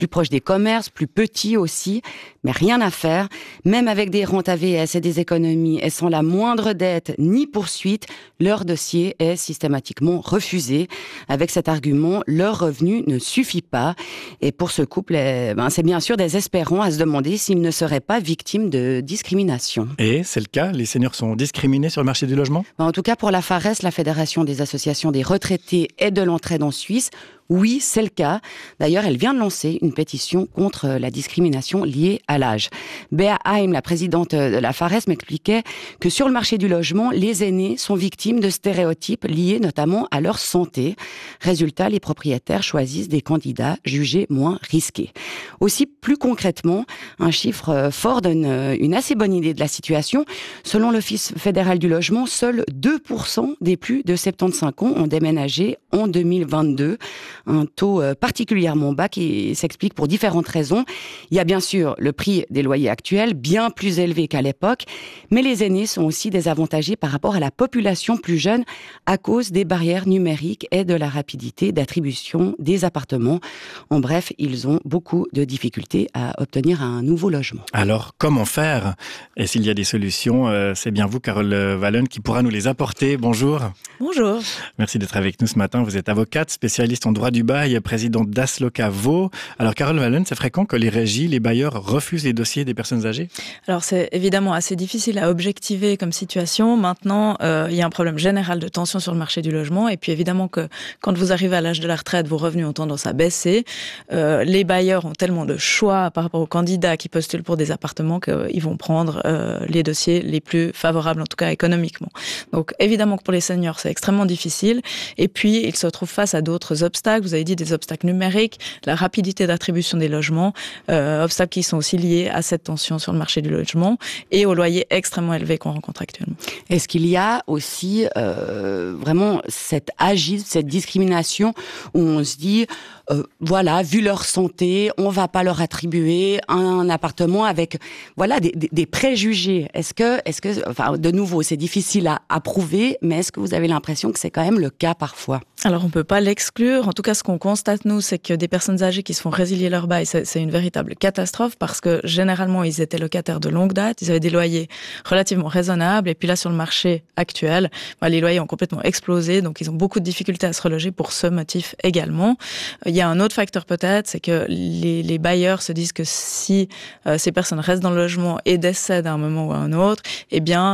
plus proches des commerces, plus petits aussi, mais rien à faire. Même avec des rentes AVS et des économies et sans la moindre dette ni poursuite, leur dossier est systématiquement refusé. Avec cet argument, leur revenu ne suffit pas. Et pour ce couple, c'est bien sûr désespérant à se demander s'ils ne seraient pas victimes de discrimination. Et c'est le cas, les seniors sont discriminés sur le marché du logement ? En tout cas, pour la FARES, la Fédération des associations des retraités et de l'entraide en Suisse, oui, c'est le cas. D'ailleurs, elle vient de lancer une pétition contre la discrimination liée à l'âge. Béa Haim, la présidente de la FARES, m'expliquait que sur le marché du logement, les aînés sont victimes de stéréotypes liés notamment à leur santé. Résultat, les propriétaires choisissent des candidats jugés moins risqués. Aussi, plus concrètement, un chiffre fort donne une assez bonne idée de la situation. Selon l'Office fédéral du logement, seuls 2% des plus de 75 ans ont déménagé en 2022. Un taux particulièrement bas qui s'explique pour différentes raisons. Il y a bien sûr le prix des loyers actuels, bien plus élevé qu'à l'époque, mais les aînés sont aussi désavantagés par rapport à la population plus jeune à cause des barrières numériques et de la rapidité d'attribution des appartements. En bref, ils ont beaucoup de difficultés à obtenir un nouveau logement. Alors, comment faire ? Et s'il y a des solutions, c'est bien vous, Carole Wallen, qui pourra nous les apporter. Bonjour. Bonjour. Merci d'être avec nous ce matin. Vous êtes avocate, spécialiste en droit du bail, présidente d'Asloca Vaud. Alors, Carole Wallen, c'est fréquent que les régies, les bailleurs refusent les dossiers des personnes âgées ? Alors, c'est évidemment assez difficile à objectiver comme situation. Maintenant, il y a un problème général de tension sur le marché du logement. Et puis, évidemment que quand vous arrivez à l'âge de la retraite, vos revenus ont tendance à baisser. Les bailleurs ont tellement de choix par rapport aux candidats qui postulent pour des appartements qu'ils vont prendre les dossiers les plus favorables, en tout cas économiquement. Donc, évidemment que pour les seniors, c'est extrêmement difficile. Et puis, ils se retrouvent face à d'autres obstacles. Vous avez dit des obstacles numériques, la rapidité d'attribution des logements, obstacles qui sont aussi liés à cette tension sur le marché du logement et aux loyers extrêmement élevés qu'on rencontre actuellement. Est-ce qu'il y a aussi vraiment cet agisme, cette discrimination où on se dit, voilà, vu leur santé, on va pas leur attribuer un appartement avec, voilà, des préjugés. Est-ce que, enfin, de nouveau, c'est difficile à prouver, mais est-ce que vous avez l'impression que c'est quand même le cas parfois ? Alors, on peut pas l'exclure. En tout cas, ce qu'on constate, nous, c'est que des personnes âgées qui se font résilier leur bail, c'est une véritable catastrophe parce que, généralement, ils étaient locataires de longue date, ils avaient des loyers relativement raisonnables, et puis là, sur le marché actuel, les loyers ont complètement explosé, donc ils ont beaucoup de difficultés à se reloger pour ce motif également. Il y a un autre facteur peut-être, c'est que les bailleurs se disent que si ces personnes restent dans le logement et décèdent à un moment ou à un autre, eh bien,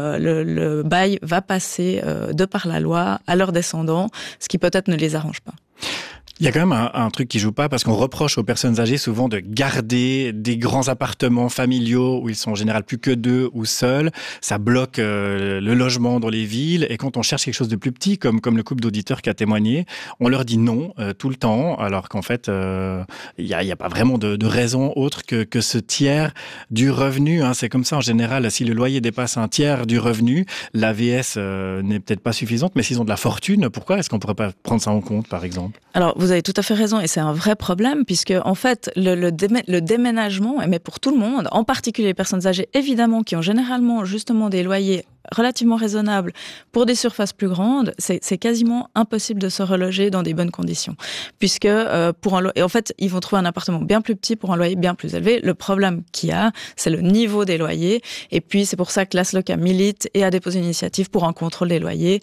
le bail va passer de par la loi à leurs descendants, ce qui peut-être ne les arrange pas. Il y a quand même un truc qui joue pas parce qu'on reproche aux personnes âgées souvent de garder des grands appartements familiaux où ils sont en général plus que deux ou seuls. Ça bloque le logement dans les villes et quand on cherche quelque chose de plus petit comme le couple d'auditeurs qui a témoigné, on leur dit non tout le temps alors qu'en fait il y a pas vraiment de raison autre que ce tiers du revenu. C'est comme ça en général. Si le loyer dépasse un tiers du revenu, l'AVS n'est peut-être pas suffisante, mais s'ils ont de la fortune, pourquoi est-ce qu'on pourrait pas prendre ça en compte par exemple ? Alors, vous avez tout à fait raison et c'est un vrai problème puisque, en fait, le déménagement, mais pour tout le monde, en particulier les personnes âgées, évidemment, qui ont généralement justement des loyers relativement raisonnable pour des surfaces plus grandes, c'est quasiment impossible de se reloger dans des bonnes conditions. Puisque et en fait, ils vont trouver un appartement bien plus petit pour un loyer bien plus élevé. Le problème qu'il y a, c'est le niveau des loyers. Et puis, c'est pour ça que l'Asloca milite et a déposé une initiative pour un contrôle des loyers.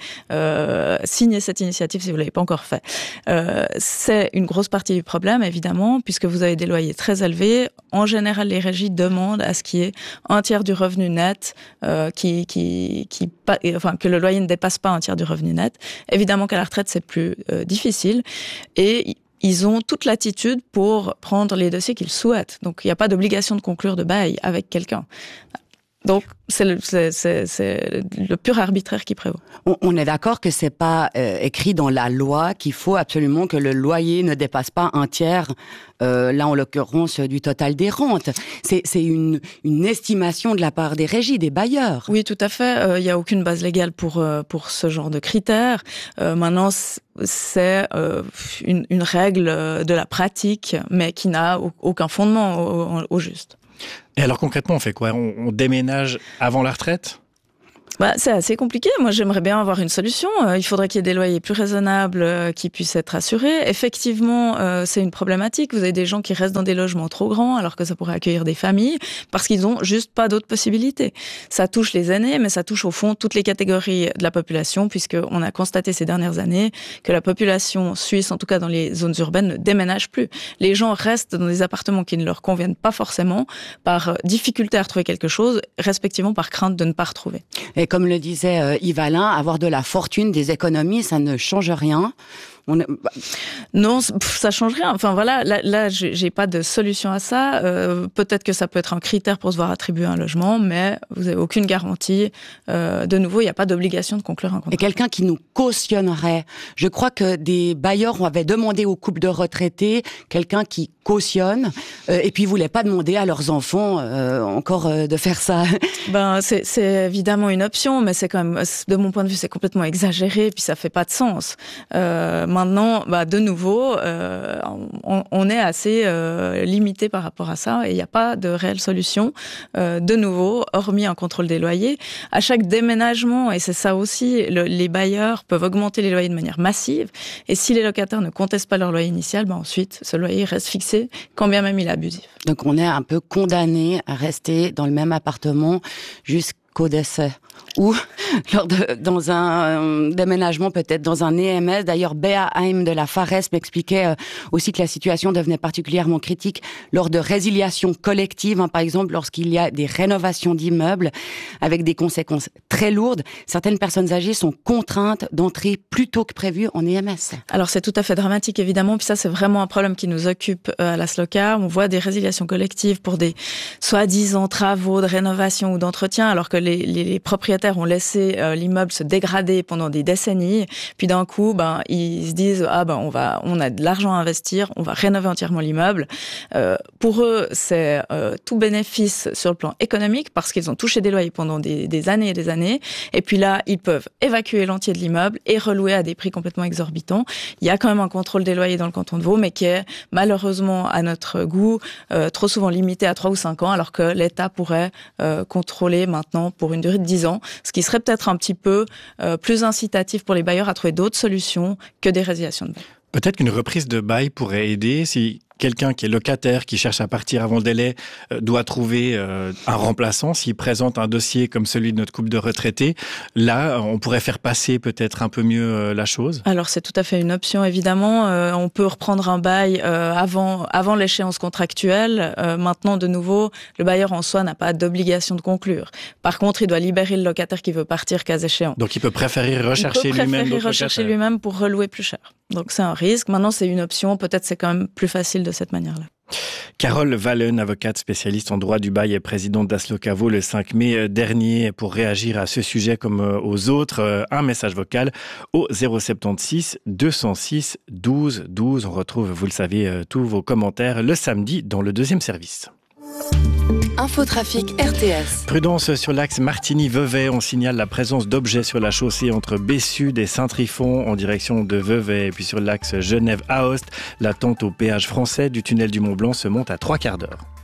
Signez cette initiative si vous ne l'avez pas encore fait. C'est une grosse partie du problème, évidemment, puisque vous avez des loyers très élevés. En général, les régies demandent à ce qu'il y ait un tiers du revenu net que le loyer ne dépasse pas un tiers du revenu net. Évidemment qu'à la retraite, c'est plus difficile. Et ils ont toute latitude pour prendre les dossiers qu'ils souhaitent. Donc, il n'y a pas d'obligation de conclure de bail avec quelqu'un. Donc, c'est le pur arbitraire qui prévaut. On est d'accord que c'est pas écrit dans la loi qu'il faut absolument que le loyer ne dépasse pas un tiers, là en l'occurrence du total des rentes. C'est une estimation de la part des régies, des bailleurs. Oui, tout à fait. Il y a aucune base légale pour ce genre de critères. Maintenant, c'est une règle de la pratique, mais qui n'a aucun fondement au juste. Et alors concrètement, on fait quoi ? On déménage avant la retraite ? C'est assez compliqué. Moi, j'aimerais bien avoir une solution. Il faudrait qu'il y ait des loyers plus raisonnables qui puissent être assurés. Effectivement, c'est une problématique. Vous avez des gens qui restent dans des logements trop grands alors que ça pourrait accueillir des familles parce qu'ils n'ont juste pas d'autres possibilités. Ça touche les aînés, mais ça touche au fond toutes les catégories de la population puisqu'on a constaté ces dernières années que la population suisse, en tout cas dans les zones urbaines, ne déménage plus. Les gens restent dans des appartements qui ne leur conviennent pas forcément par difficulté à retrouver quelque chose, respectivement par crainte de ne pas retrouver. Et comme le disait Yves Alain, avoir de la fortune, des économies, ça ne change rien. Non, ça change rien. Enfin voilà, là j'ai pas de solution à ça. Peut-être que ça peut être un critère pour se voir attribuer un logement, mais vous avez aucune garantie. De nouveau, il n'y a pas d'obligation de conclure un contrat. Et quelqu'un qui nous cautionnerait. Je crois que des bailleurs avaient demandé aux couples de retraités quelqu'un qui cautionne, et puis ils voulaient pas demander à leurs enfants encore de faire ça. C'est évidemment une option, mais c'est quand même, de mon point de vue, c'est complètement exagéré, et puis ça fait pas de sens. Maintenant, de nouveau, on est assez limité par rapport à ça et il n'y a pas de réelle solution. De nouveau, hormis un contrôle des loyers, à chaque déménagement, et c'est ça aussi, les bailleurs peuvent augmenter les loyers de manière massive. Et si les locataires ne contestent pas leur loyer initial, ensuite, ce loyer reste fixé, quand bien même il est abusif. Donc on est un peu condamné à rester dans le même appartement jusqu'au décès. Ou dans un déménagement, peut-être dans un EMS. D'ailleurs, Béa Haim de la Fares m'expliquait aussi que la situation devenait particulièrement critique lors de résiliations collectives, par exemple lorsqu'il y a des rénovations d'immeubles avec des conséquences très lourdes. Certaines personnes âgées sont contraintes d'entrer plus tôt que prévu en EMS. Alors c'est tout à fait dramatique évidemment, puis ça c'est vraiment un problème qui nous occupe à la SLOCA. On voit des résiliations collectives pour des soi-disant travaux de rénovation ou d'entretien alors que les propriétaires ont laissé l'immeuble se dégrader pendant des décennies, puis d'un coup, ils se disent on a de l'argent à investir, on va rénover entièrement l'immeuble. Pour eux, c'est tout bénéfice sur le plan économique parce qu'ils ont touché des loyers pendant des années et des années. Et puis là, ils peuvent évacuer l'entier de l'immeuble et relouer à des prix complètement exorbitants. Il y a quand même un contrôle des loyers dans le canton de Vaud, mais qui est malheureusement à notre goût trop souvent limité à 3 ou 5 ans, alors que l'État pourrait contrôler maintenant pour une durée de 10 ans. Ce qui serait peut-être un petit peu plus incitatif pour les bailleurs à trouver d'autres solutions que des résiliations de bail. Peut-être qu'une reprise de bail pourrait aider si quelqu'un qui est locataire, qui cherche à partir avant le délai, doit trouver un remplaçant. S'il présente un dossier comme celui de notre couple de retraités, là, on pourrait faire passer peut-être un peu mieux la chose. Alors, c'est tout à fait une option, évidemment. On peut reprendre un bail avant l'échéance contractuelle. Maintenant, de nouveau, le bailleur en soi n'a pas d'obligation de conclure. Par contre, il doit libérer le locataire qui veut partir, cas échéant. Donc, il peut préférer rechercher lui-même pour relouer plus cher. Donc, c'est un risque. Maintenant, c'est une option. Peut-être c'est quand même plus facile de cette manière-là. Carole Wallen, avocate spécialiste en droit du bail et présidente d'Asloca Vaud le 5 mai dernier. Pour réagir à ce sujet comme aux autres, un message vocal au 076 206 12 12. On retrouve, vous le savez, tous vos commentaires le samedi dans le deuxième service. Infotrafic RTS. Prudence sur l'axe Martigny-Vevey. On signale la présence d'objets sur la chaussée entre Bessude et Saint-Trifon en direction de Vevey. Et puis sur l'axe Genève-Aoste, l'attente au péage français du tunnel du Mont-Blanc se monte à 3/4 d'heure.